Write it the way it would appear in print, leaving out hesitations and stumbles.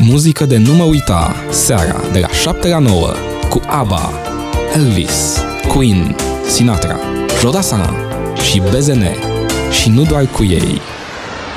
Muzică de nu mă uita, seara de la 7 la 9, cu ABBA, Elvis, Queen, Sinatra, Jodassin și BZN. Și nu doar cu ei.